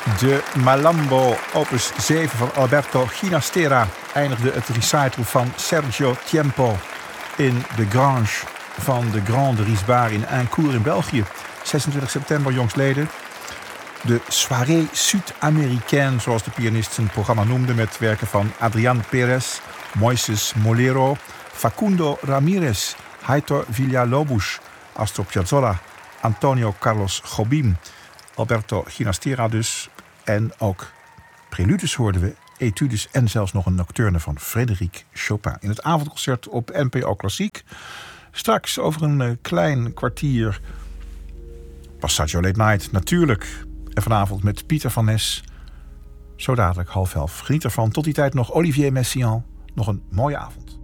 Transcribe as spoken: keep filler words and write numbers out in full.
De Malambo, opus zeven van Alberto Ginastera, eindigde het recital van Sergio Tiempo in de Grange van de Grande Risbar in Aincourt in België. zesentwintig september jongstleden. De Soirée Sud-Américaine, zoals de pianist zijn programma noemde, met werken van Adrián Pérez, Moises Molero, Facundo Ramirez, Heitor Villa-Lobos, Astor Piazzolla, Antonio Carlos Jobim, Alberto Ginastera dus. En ook preludes hoorden we, etudes en zelfs nog een nocturne van Frédéric Chopin. In het avondconcert op N P O Klassiek. Straks over een klein kwartier Passaggio Late Night, natuurlijk. En vanavond met Pieter van Nes. Zo dadelijk half elf. Geniet ervan. Tot die tijd nog Olivier Messiaen. Nog een mooie avond.